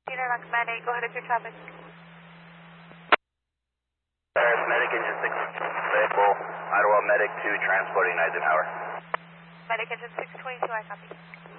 Cedar Rock Medic, go ahead with your traffic. Medic Engine 6, available, Ottawa Medic 2, transporting Eisenhower. Medic Engine 622, I copy.